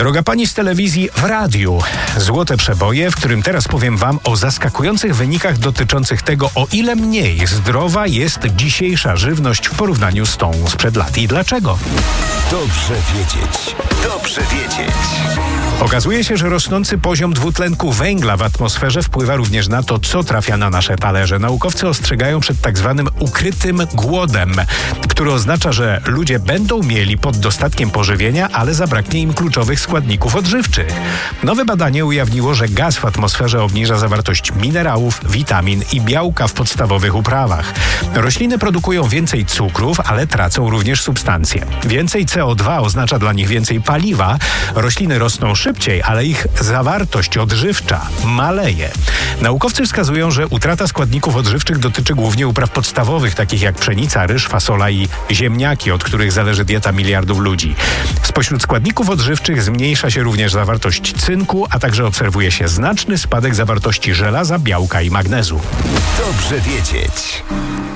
Droga pani z telewizji, w radiu. Złote przeboje, w którym teraz powiem wam o zaskakujących wynikach dotyczących tego, o ile mniej zdrowa jest dzisiejsza żywność w porównaniu z tą sprzed lat. I dlaczego? Dobrze wiedzieć. Dobrze wiedzieć. Okazuje się, że rosnący poziom dwutlenku węgla w atmosferze wpływa również na to, co trafia na nasze talerze. Naukowcy ostrzegają przed tak zwanym ukrytym głodem, który oznacza, że ludzie będą mieli pod dostatkiem pożywienia, ale zabraknie im kluczowych składników odżywczych. Nowe badanie ujawniło, że gaz w atmosferze obniża zawartość minerałów, witamin i białka w podstawowych uprawach. Rośliny produkują więcej cukrów, ale tracą również substancje. Więcej CO2 oznacza dla nich więcej paliwa. Rośliny rosną szybciej, ale ich zawartość odżywcza maleje. Naukowcy wskazują, że utrata składników odżywczych dotyczy głównie upraw podstawowych, takich jak pszenica, ryż, fasola i ziemniaki, od których zależy dieta miliardów ludzi. Spośród składników odżywczych zmniejsza się również zawartość cynku, a także obserwuje się znaczny spadek zawartości żelaza, białka i magnezu. Dobrze wiedzieć.